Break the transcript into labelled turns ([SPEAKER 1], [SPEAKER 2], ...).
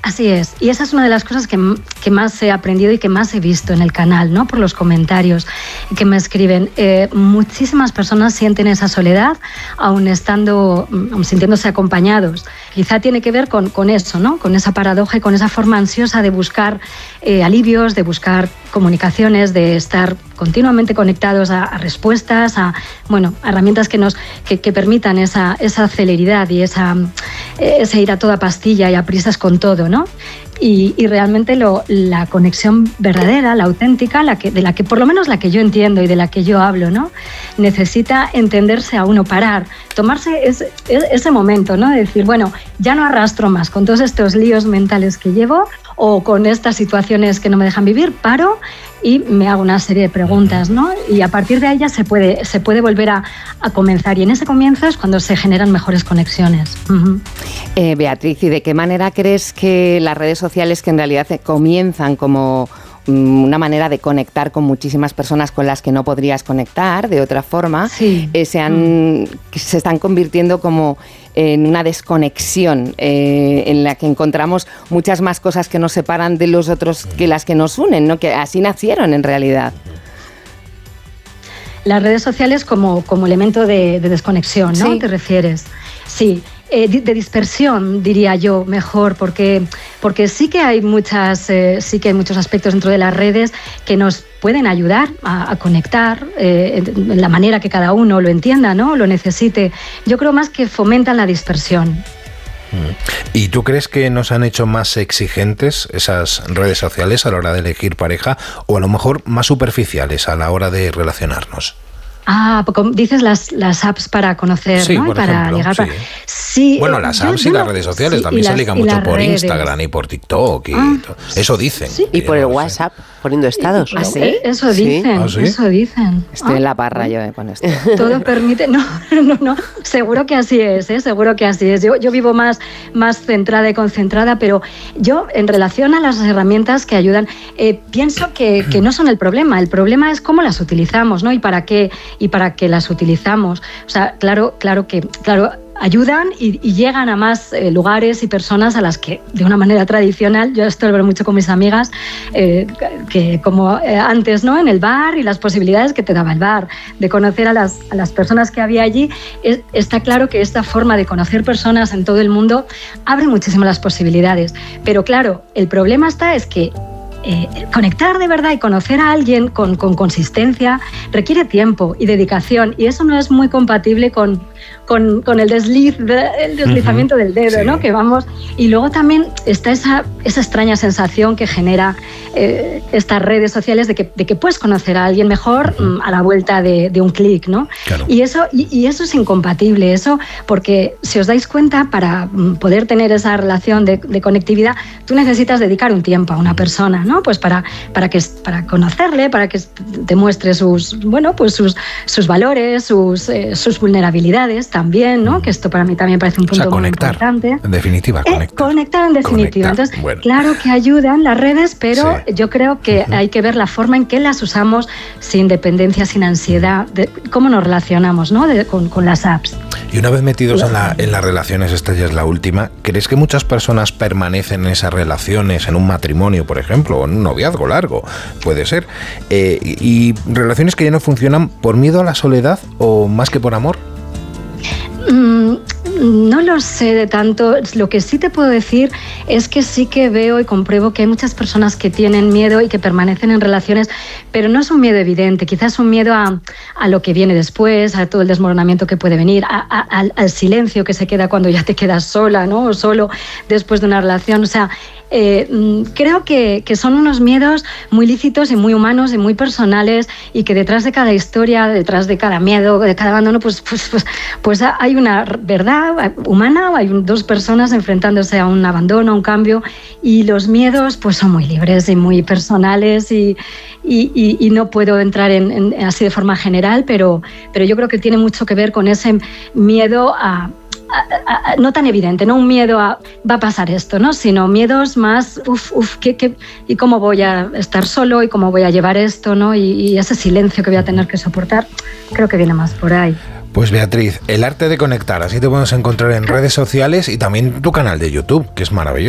[SPEAKER 1] Así es, y esa es una de las cosas que más he aprendido y que más he visto en el canal, ¿no? Por los comentarios que me escriben. Muchísimas personas sienten esa soledad, aun sintiéndose acompañados. Quizá tiene que ver con eso, ¿no? Con esa paradoja y con esa forma ansiosa de buscar alivios, de buscar comunicaciones, de estar continuamente conectados a respuestas, a herramientas que permitan esa celeridad y ese ir a toda pastilla y a prisas con todo, ¿no? Y realmente la conexión verdadera, la auténtica, de la que por lo menos la que yo entiendo y de la que yo hablo, ¿no? Necesita entenderse a uno, parar, tomarse ese momento, ¿no? De decir, bueno, ya no arrastro más con todos estos líos mentales que llevo o con estas situaciones que no me dejan vivir, paro y me hago una serie de preguntas, ¿no? Y a partir de ahí ya se puede volver a comenzar. Y en ese comienzo es cuando se generan mejores conexiones. Uh-huh.
[SPEAKER 2] Beatriz, ¿y de qué manera crees que las redes sociales, que en realidad comienzan como una manera de conectar con muchísimas personas con las que no podrías conectar de otra forma,
[SPEAKER 1] sí,
[SPEAKER 2] se están convirtiendo como en una desconexión en la que encontramos muchas más cosas que nos separan de los otros que las que nos unen, ¿no? Que así nacieron en realidad?
[SPEAKER 1] Las redes sociales como elemento de desconexión, ¿no?
[SPEAKER 2] Sí.
[SPEAKER 1] ¿Te refieres? Sí. De dispersión, diría yo, mejor, porque sí que hay muchos aspectos dentro de las redes que nos pueden ayudar a conectar en la manera que cada uno lo entienda, ¿no? Lo necesite. Yo creo más que fomentan la dispersión.
[SPEAKER 3] ¿Y tú crees que nos han hecho más exigentes esas redes sociales a la hora de elegir pareja o a lo mejor más superficiales a la hora de relacionarnos?
[SPEAKER 1] Dices las apps para conocer,
[SPEAKER 3] sí,
[SPEAKER 1] ¿no? Y para
[SPEAKER 3] ejemplo,
[SPEAKER 1] ligar.
[SPEAKER 3] Sí.
[SPEAKER 1] Sí,
[SPEAKER 3] bueno, las apps y las redes sociales
[SPEAKER 1] sí,
[SPEAKER 3] también se ligan mucho por
[SPEAKER 1] redes.
[SPEAKER 3] Instagram y por TikTok y eso dicen.
[SPEAKER 1] Sí.
[SPEAKER 4] Y por el WhatsApp, poniendo estados.
[SPEAKER 2] ¿Ah, sí?
[SPEAKER 1] Eso dicen,
[SPEAKER 3] ¿Ah, sí?
[SPEAKER 1] Eso dicen.
[SPEAKER 2] Estoy en la parra yo con esto.
[SPEAKER 1] Todo permite... No, seguro que así es, seguro que así es. Yo vivo más centrada y concentrada, pero yo, en relación a las herramientas que ayudan, pienso que no son el problema es cómo las utilizamos, ¿no? Y para qué las utilizamos. O sea, claro, ayudan y llegan a más lugares y personas a las que, de una manera tradicional, yo esto lo veo mucho con mis amigas, que como antes, ¿no? En el bar y las posibilidades que te daba el bar, de conocer a las personas que había allí. Está claro que esta forma de conocer personas en todo el mundo abre muchísimo las posibilidades. Pero claro, el problema es que conectar de verdad y conocer a alguien con consistencia requiere tiempo y dedicación, y eso no es muy compatible con el deslizamiento del dedo, sí, ¿no? Que vamos, y luego también está esa extraña sensación que genera estas redes sociales de que puedes conocer a alguien mejor a la vuelta de un clic, ¿no?
[SPEAKER 3] Claro.
[SPEAKER 1] Y eso es incompatible, porque si os dais cuenta, para poder tener esa relación de conectividad, tú necesitas dedicar un tiempo a una persona, ¿no? Pues para conocerle, para que te muestre sus valores, sus vulnerabilidades también, ¿no? Que esto para mí también parece un punto muy importante.
[SPEAKER 3] En definitiva,
[SPEAKER 1] conectar en definitiva. Entonces, claro que ayudan las redes, pero yo creo que hay que ver la forma en que las usamos sin dependencia, sin ansiedad, de cómo nos relacionamos, ¿no? Con las apps.
[SPEAKER 3] Y una vez metidos en las relaciones, esta ya es la última, ¿crees que muchas personas permanecen en esas relaciones, en un matrimonio, por ejemplo, o en un noviazgo largo, puede ser, y relaciones que ya no funcionan por miedo a la soledad o más que por amor?
[SPEAKER 1] No lo sé de tanto. Lo que sí te puedo decir es que sí que veo y compruebo que hay muchas personas que tienen miedo y que permanecen en relaciones, pero no es un miedo evidente, quizás es un miedo a lo que viene después, a todo el desmoronamiento que puede venir, al silencio que se queda cuando ya te quedas sola, ¿no? O solo después de una relación. O sea, creo que son unos miedos muy lícitos y muy humanos y muy personales, y que detrás de cada historia, detrás de cada miedo, de cada abandono, pues hay una verdad humana, hay dos personas enfrentándose a un abandono, a un cambio, y los miedos pues son muy libres y muy personales, y no puedo entrar en así de forma general, pero yo creo que tiene mucho que ver con ese miedo no tan evidente, no un miedo a va a pasar esto, ¿no? Sino miedos más y cómo voy a estar solo y cómo voy a llevar esto, ¿no? Y ese silencio que voy a tener que soportar, creo que viene más por ahí.
[SPEAKER 3] Pues Beatriz, el arte de conectar, así te podemos encontrar en redes sociales y también tu canal de YouTube, que es maravilloso.